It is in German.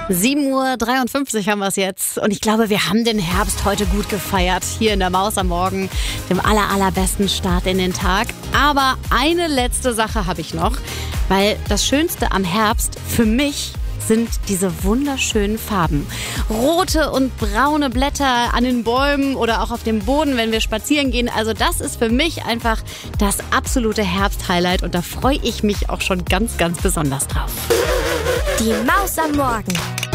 7:53 Uhr haben wir es jetzt. Und ich glaube, wir haben den Herbst heute gut gefeiert. Hier in der Maus am Morgen, dem allerbesten Start in den Tag. Aber eine letzte Sache habe ich noch. Weil das Schönste am Herbst für mich sind diese wunderschönen Farben. Rote und braune Blätter an den Bäumen oder auch auf dem Boden, wenn wir spazieren gehen. Also das ist für mich einfach das absolute Herbst-Highlight. Und da freue ich mich auch schon ganz, ganz besonders drauf. Die Maus am Morgen.